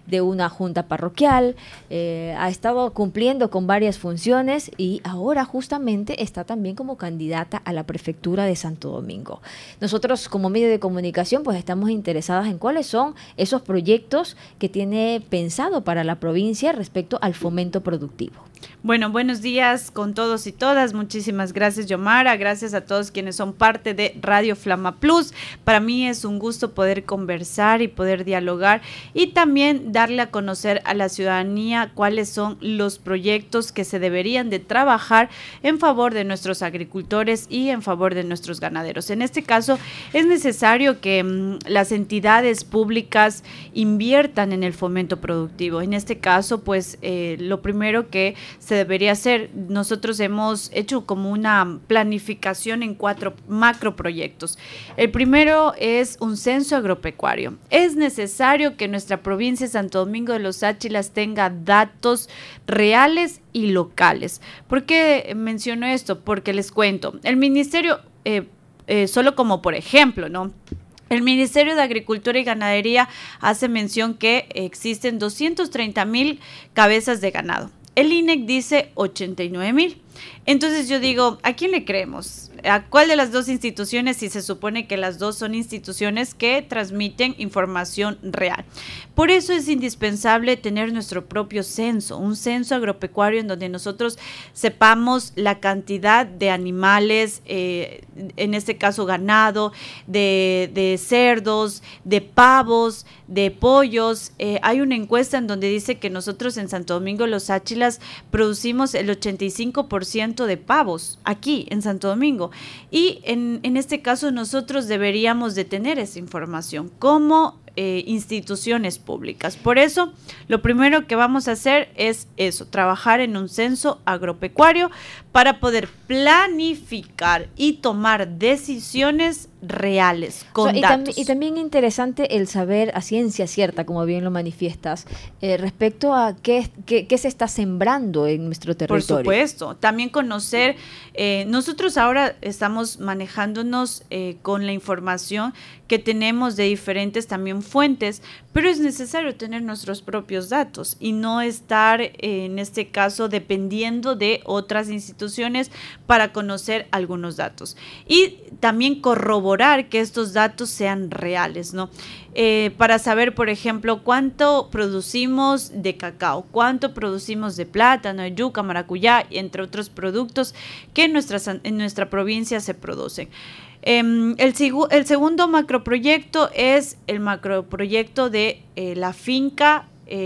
de una junta parroquial, ha estado cumpliendo con varias funciones y ahora justamente está también como candidata a la prefectura de Santo Domingo. Nosotros como medio de comunicación pues estamos interesadas en cuáles son esos proyectos que tiene pensado para la provincia respecto al fomento productivo. Bueno, buenos días con todos y todas. Muchísimas gracias, Yomara. Gracias a todos quienes son parte de Radio Flama Plus. Para mí es un gusto poder conversar y poder dialogar y también darle a conocer a la ciudadanía cuáles son los proyectos que se deberían de trabajar en favor de nuestros agricultores y en favor de nuestros ganaderos. En este caso, es necesario que las entidades públicas inviertan en el fomento productivo. En este caso, pues, lo primero que se debería hacer, nosotros hemos hecho como una planificación en 4 macroproyectos. El primero es un censo agropecuario. Es necesario que nuestra provincia de Santo Domingo de los Áchilas tenga datos reales y locales. ¿Por qué menciono esto? Porque les cuento, el ministerio, solo como por ejemplo, ¿no? El Ministerio de Agricultura y Ganadería hace mención que existen 230,000 cabezas de ganado. El INEC dice 89,000. Entonces yo digo, ¿a quién le creemos? ¿A cuál de las dos instituciones? Si se supone que las dos son instituciones que transmiten información real. Por eso es indispensable tener nuestro propio censo, un censo agropecuario en donde nosotros sepamos la cantidad de animales, en este caso ganado, de cerdos, de pavos, de pollos. Hay una encuesta en donde dice que nosotros en Santo Domingo Los Áchilas producimos el 85% de pavos aquí en Santo Domingo. Y en este caso nosotros deberíamos de tener esa información como instituciones públicas. Por eso, lo primero que vamos a hacer es eso, trabajar en un censo agropecuario para poder planificar y tomar decisiones reales, con datos. Y también interesante el saber a ciencia cierta, como bien lo manifiestas, respecto a qué se está sembrando en nuestro territorio. Por supuesto, también conocer, nosotros ahora estamos manejándonos con la información que tenemos de diferentes también fuentes, pero es necesario tener nuestros propios datos y no estar, en este caso, dependiendo de otras instituciones para conocer algunos datos. Y también corroborar que estos datos sean reales, ¿no? Para saber, por ejemplo, cuánto producimos de cacao, cuánto producimos de plátano, de yuca, maracuyá, entre otros productos que en nuestra provincia se producen. El segundo macroproyecto es el macroproyecto de la finca,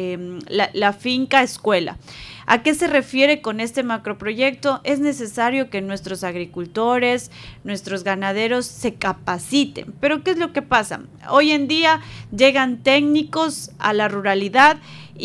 la finca escuela. ¿A qué se refiere con este macroproyecto? Es necesario que nuestros agricultores, nuestros ganaderos se capaciten. Pero ¿qué es lo que pasa? Hoy en día llegan técnicos a la ruralidad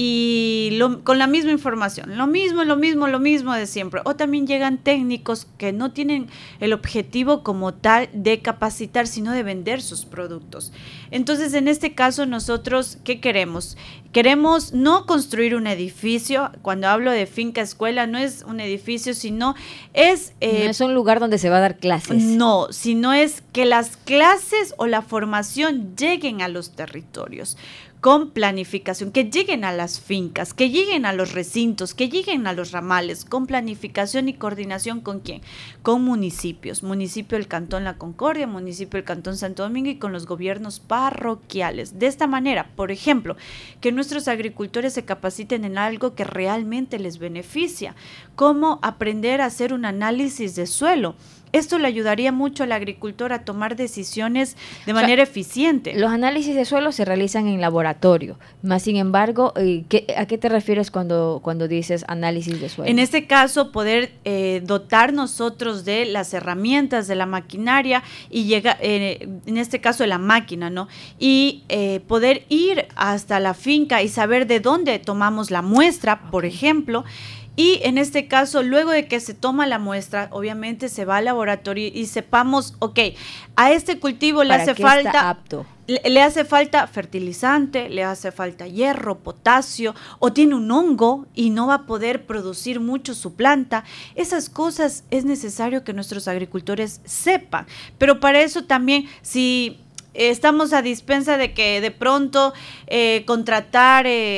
y con la misma información, lo mismo de siempre. O también llegan técnicos que no tienen el objetivo como tal de capacitar, sino de vender sus productos. Entonces, en este caso, nosotros, ¿qué queremos? Queremos no construir un edificio. Cuando hablo de finca escuela, no es un edificio, sino es... no es un lugar donde se va a dar clases. No, sino es que las clases o la formación lleguen a los territorios con planificación, que lleguen a las fincas, que lleguen a los recintos, que lleguen a los ramales, con planificación y coordinación. ¿Con quién? Con municipios, municipio del Cantón La Concordia, municipio del Cantón Santo Domingo y con los gobiernos parroquiales. De esta manera, por ejemplo, que nuestros agricultores se capaciten en algo que realmente les beneficia, como aprender a hacer un análisis de suelo. Esto le ayudaría mucho al agricultor a tomar decisiones de manera eficiente. Los análisis de suelo se realizan en laboratorio, más sin embargo, ¿a qué te refieres cuando dices análisis de suelo? En este caso, poder dotar nosotros de las herramientas, de la maquinaria y en este caso de la máquina, ¿no? Y poder ir hasta la finca y saber de dónde tomamos la muestra, por ejemplo. Y en este caso, luego de que se toma la muestra, obviamente se va al laboratorio y sepamos, ok, a este cultivo le hace falta apto. Le hace falta fertilizante, le hace falta hierro, potasio, o tiene un hongo y no va a poder producir mucho su planta. Esas cosas es necesario que nuestros agricultores sepan. Pero para eso también, si estamos a dispensa de que de pronto contratar